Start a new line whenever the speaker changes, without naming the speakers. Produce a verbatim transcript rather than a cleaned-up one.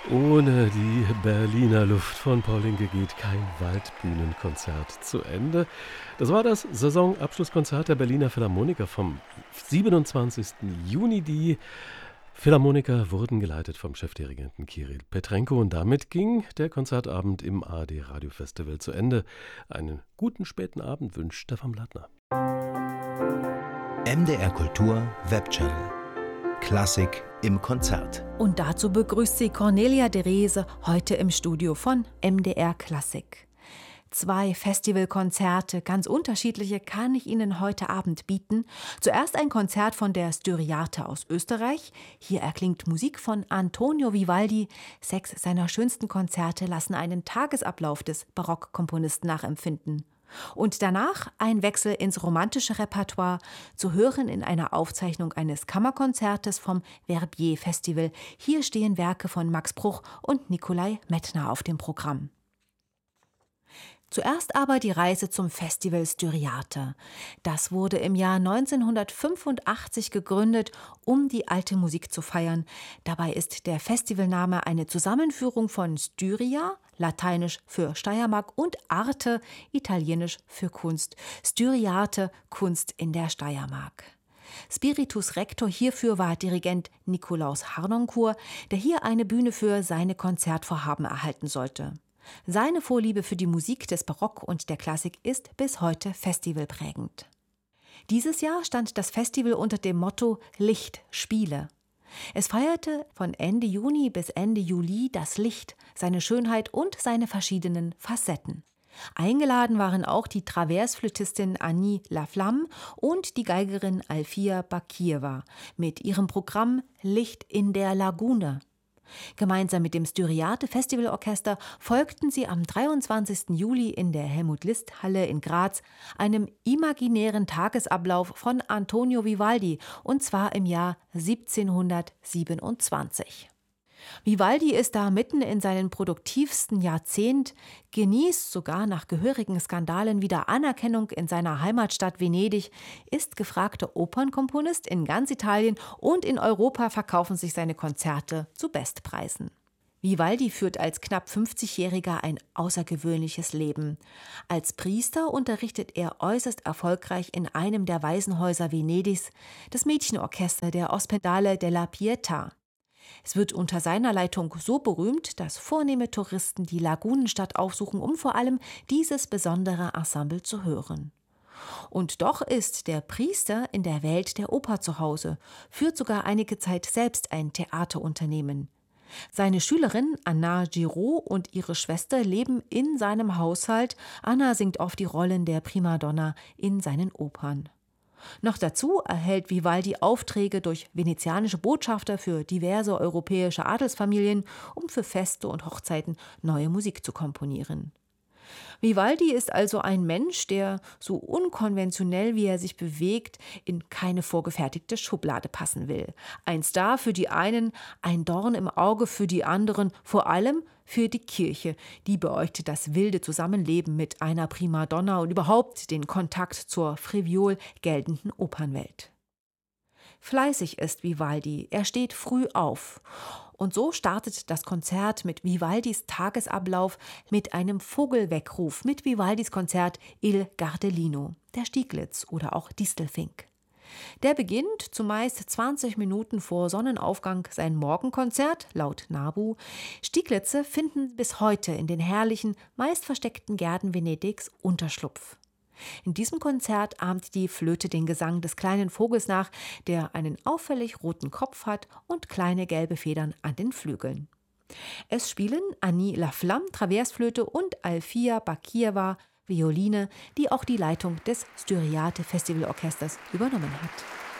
Ohne die Berliner Luft von Paulinke geht kein Waldbühnenkonzert zu Ende. Das war das Saisonabschlusskonzert der Berliner Philharmoniker vom siebenundzwanzigsten Juni. Die Philharmoniker wurden geleitet vom Chefdirigenten Kirill Petrenko und damit ging der Konzertabend im A R D Radiofestival zu Ende. Einen guten späten Abend wünscht Stefan Blattner.
M D R Kultur Webchannel. Klassik im Konzert.
Und dazu begrüßt sie Cornelia Derese heute im Studio von M D R Klassik. Zwei Festivalkonzerte, ganz unterschiedliche, kann ich Ihnen heute Abend bieten. Zuerst ein Konzert von der Styriarte aus Österreich. Hier erklingt Musik von Antonio Vivaldi. Sechs seiner schönsten Konzerte lassen einen Tagesablauf des Barockkomponisten nachempfinden. Und danach ein Wechsel ins romantische Repertoire, zu hören in einer Aufzeichnung eines Kammerkonzertes vom Verbier Festival. Hier stehen Werke von Max Bruch und Nikolai Mettner auf dem Programm. Zuerst aber die Reise zum Festival Styriarte. Das wurde im Jahr neunzehnhundertfünfundachtzig gegründet, um die alte Musik zu feiern. Dabei ist der Festivalname eine Zusammenführung von Styria, lateinisch für Steiermark, und Arte, italienisch für Kunst. Styriarte, Kunst in der Steiermark. Spiritus Rector hierfür war Dirigent Nikolaus Harnoncourt, der hier eine Bühne für seine Konzertvorhaben erhalten sollte. Seine Vorliebe für die Musik des Barock und der Klassik ist bis heute festivalprägend. Dieses Jahr stand das Festival unter dem Motto Licht, Spiele. Es feierte von Ende Juni bis Ende Juli das Licht, seine Schönheit und seine verschiedenen Facetten. Eingeladen waren auch die Traversflötistin Annie Laflamme und die Geigerin Alfia Bakirwa mit ihrem Programm Licht in der Lagune. Gemeinsam mit dem Styriarte Festivalorchester folgten sie am dreiundzwanzigsten Juli in der Helmut-List-Halle in Graz einem imaginären Tagesablauf von Antonio Vivaldi, und zwar im Jahr siebzehnhundertsiebenundzwanzig. Vivaldi ist da mitten in seinem produktivsten Jahrzehnt, genießt sogar nach gehörigen Skandalen wieder Anerkennung in seiner Heimatstadt Venedig, ist gefragter Opernkomponist in ganz Italien, und in Europa verkaufen sich seine Konzerte zu Bestpreisen. Vivaldi führt als knapp fünfzigjähriger ein außergewöhnliches Leben. Als Priester unterrichtet er äußerst erfolgreich in einem der Waisenhäuser Venedigs, das Mädchenorchester der Ospedale della Pietà. Es wird unter seiner Leitung so berühmt, dass vornehme Touristen die Lagunenstadt aufsuchen, um vor allem dieses besondere Ensemble zu hören. Und doch ist der Priester in der Welt der Oper zu Hause, führt sogar einige Zeit selbst ein Theaterunternehmen. Seine Schülerin Anna Giraud und ihre Schwester leben in seinem Haushalt. Anna singt oft die Rollen der Primadonna in seinen Opern. Noch dazu erhält Vivaldi Aufträge durch venezianische Botschafter für diverse europäische Adelsfamilien, um für Feste und Hochzeiten neue Musik zu komponieren. Vivaldi ist also ein Mensch, der, so unkonventionell wie er sich bewegt, in keine vorgefertigte Schublade passen will. Ein Star für die einen, ein Dorn im Auge für die anderen, vor allem für die Kirche. Die beäugte das wilde Zusammenleben mit einer Primadonna und überhaupt den Kontakt zur friviol geltenden Opernwelt. Fleißig ist Vivaldi, er steht früh auf. Und so startet das Konzert mit Vivaldis Tagesablauf mit einem Vogelweckruf, mit Vivaldis Konzert Il Gardellino, der Stieglitz oder auch Distelfink. Der beginnt zumeist zwanzig Minuten vor Sonnenaufgang sein Morgenkonzert, laut Nabu. Stieglitze finden bis heute in den herrlichen, meist versteckten Gärten Venedigs Unterschlupf. In diesem Konzert ahmt die Flöte den Gesang des kleinen Vogels nach, der einen auffällig roten Kopf hat und kleine gelbe Federn an den Flügeln. Es spielen Annie Laflamme, Traversflöte, und Alfia Bakirwa, Violine, die auch die Leitung des Styriarte Festivalorchesters übernommen hat.